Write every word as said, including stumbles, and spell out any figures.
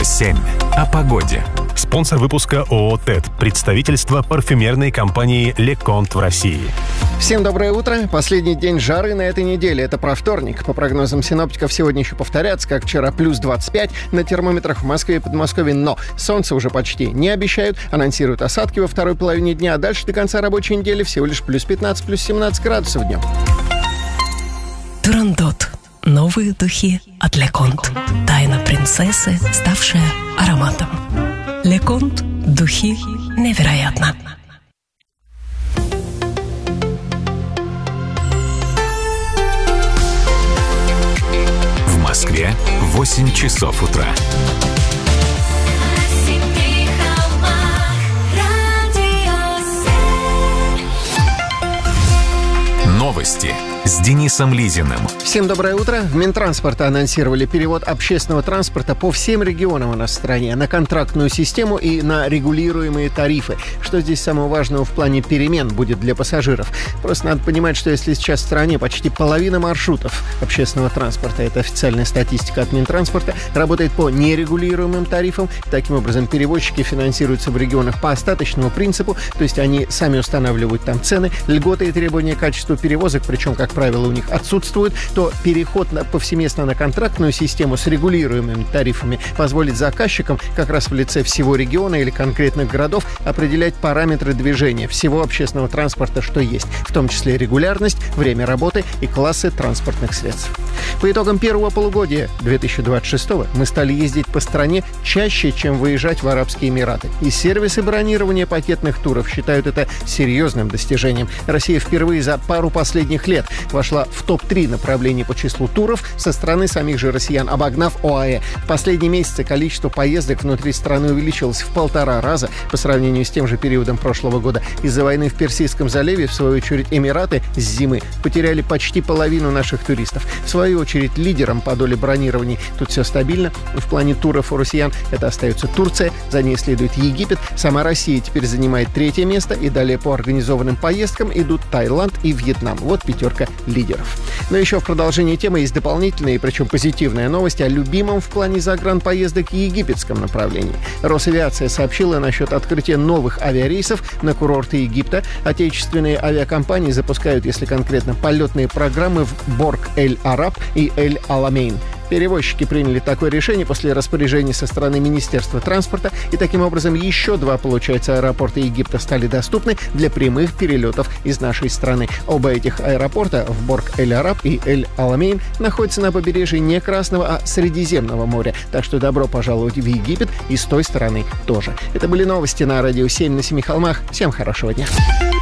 семь. О погоде. Спонсор выпуска ООО «ТЭД». Представительство парфюмерной компании «Леконт» в России. Всем доброе утро. Последний день жары на этой неделе. Это про вторник. По прогнозам синоптиков, сегодня еще повторяться, как вчера, плюс двадцать пять на термометрах в Москве и Подмосковье. Но солнце уже почти не обещают. Анонсируют осадки во второй половине дня. А дальше до конца рабочей недели всего лишь плюс пятнадцать, плюс семнадцать градусов днем. Турандот. Новые духи от Леконт. Тайна принцессы, ставшая ароматом. Леконт. Духи невероятно. В Москве восемь часов утра. Новости с Денисом Лизиным. Всем доброе утро. В Минтранспорта анонсировали перевод общественного транспорта по всем регионам у нас в стране на контрактную систему и на регулируемые тарифы. Что здесь самого важного в плане перемен будет для пассажиров? Просто надо понимать, что если сейчас в стране почти половина маршрутов общественного транспорта, это официальная статистика от Минтранспорта, работает по нерегулируемым тарифам. Таким образом, перевозчики финансируются в регионах по остаточному принципу, то есть они сами устанавливают там цены, льготы и требования к качеству перевозок, причем, как правило, у них отсутствует, то переход на, повсеместно на контрактную систему с регулируемыми тарифами позволит заказчикам как раз в лице всего региона или конкретных городов определять параметры движения всего общественного транспорта, что есть, в том числе регулярность, время работы и классы транспортных средств. По итогам первого полугодия две тысячи двадцать шестого мы стали ездить по стране чаще, чем выезжать в Арабские Эмираты. И сервисы бронирования пакетных туров считают это серьезным достижением. Россия впервые за пару последних лет вошла в топ три направлений по числу туров со стороны самих же россиян, обогнав ОАЭ. В последние месяцы количество поездок внутри страны увеличилось в полтора раза по сравнению с тем же периодом прошлого года. Из-за войны в Персидском заливе, в свою очередь, Эмираты с зимы потеряли почти половину наших туристов. В свою очередь, лидером по доле бронирований тут все стабильно. В плане туров у россиян это остается Турция, за ней следует Египет. Сама Россия теперь занимает третье место, и далее по организованным поездкам идут Таиланд и Вьетнам. Вот пятерка лидеров. Но еще в продолжении темы есть дополнительные, причем позитивные новости о любимом в плане загранпоездок египетском направлении. Росавиация сообщила насчет открытия новых авиарейсов на курорты Египта. Отечественные авиакомпании запускают, если конкретно, полетные программы в Борг-эль-Араб и Эль-Аламейн. Перевозчики приняли такое решение после распоряжения со стороны Министерства транспорта, и таким образом еще два, получается, аэропорта Египта стали доступны для прямых перелетов из нашей страны. Оба этих аэропорта в Борг-эль-Араб и Эль-Аламейн находятся на побережье не Красного, а Средиземного моря, так что добро пожаловать в Египет и с той стороны тоже. Это были новости на Радио семь на Семи холмах. Всем хорошего дня.